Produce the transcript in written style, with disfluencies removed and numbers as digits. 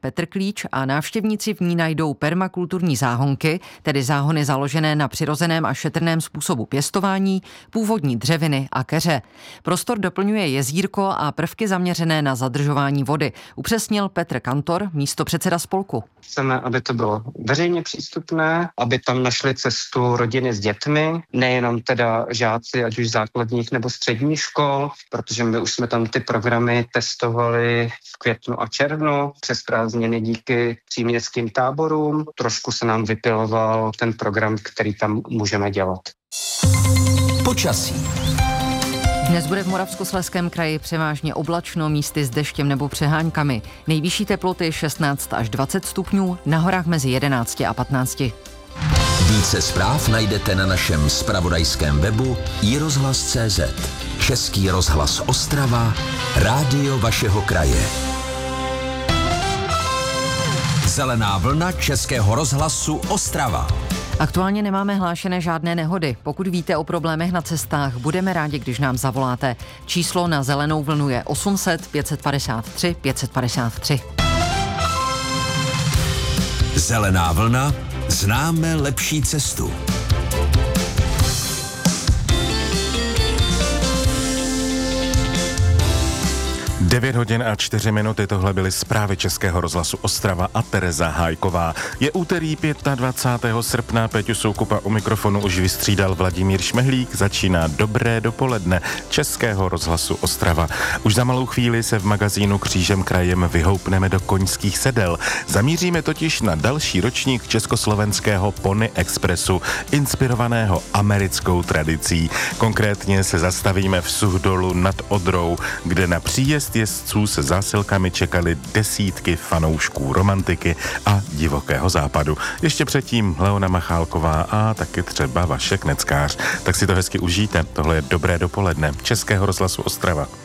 Petr Klíč a návštěvníci v ní najdou permakulturní záhonky, tedy záhony založené na přirozeném a šetrném způsobu pěstování, původní dřeviny a keře. Prostor doplňuje jezírko a prvky zaměřené na zadržování vody, upřesnil Petr Kantor, místopředseda spolku. Chceme, aby to bylo veřejně přístupné, aby tam našli cestu rodiny s dětmi, nejenom teda žáci, ať už základních nebo středních škol, protože my už jsme tam ty programy testovali v květnu a červnu přes prázdniny díky příměstským táborům. Trošku se nám vypiloval ten program, který tam můžeme dělat. Počasí. Dnes bude v Moravskoslezském kraji převážně oblačno, místy s deštěm nebo přeháňkami. Nejvyšší teploty 16 až 20 stupňů, na horách mezi 11 a 15. Více zpráv najdete na našem zpravodajském webu iRozhlas.cz. Český rozhlas Ostrava, rádio vašeho kraje. Zelená vlna Českého rozhlasu Ostrava. Aktuálně nemáme hlášené žádné nehody. Pokud víte o problémech na cestách, budeme rádi, když nám zavoláte. Číslo na zelenou vlnu je 800 553 553. Zelená vlna, známe lepší cestu. 9 hodin a 4 minuty, tohle byly zprávy Českého rozhlasu Ostrava a Tereza Hájková. Je úterý 25. srpna, Péťu Soukupa u mikrofonu už vystřídal Vladimír Šmehlík, začíná dobré dopoledne Českého rozhlasu Ostrava. Už za malou chvíli se v magazínu Křížem krajem vyhoupneme do koňských sedel. Zamíříme totiž na další ročník československého Pony Expressu, inspirovaného americkou tradicí. Konkrétně se zastavíme v Suchdolu nad Odrou, kde na příjezd jezdců se zásilkami čekali desítky fanoušků romantiky a divokého západu. Ještě předtím Leona Machálková a taky třeba Vašek Neckář. Tak si to hezky užijte. Tohle je dobré dopoledne Českého rozhlasu Ostrava.